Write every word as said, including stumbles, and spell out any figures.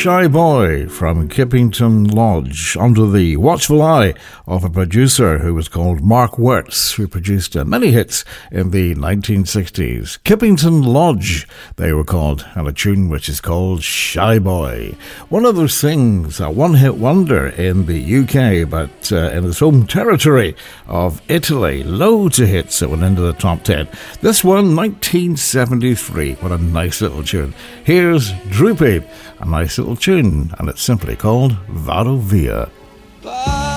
Shy Boy from Kippington Lodge, under the watchful eye of a producer who was called Mark Wirtz, who produced uh, many hits in the nineteen sixties. Kippington Lodge, they were called, and a tune which is called Shy Boy. One of those things, a one-hit wonder in the U K, but uh, in its home territory of Italy. Loads of hits that went into the top ten. This one, nineteen seventy-three. What a nice little tune. Here's Droopy, a nice little tune, and it's simply called Vado Via. Bye.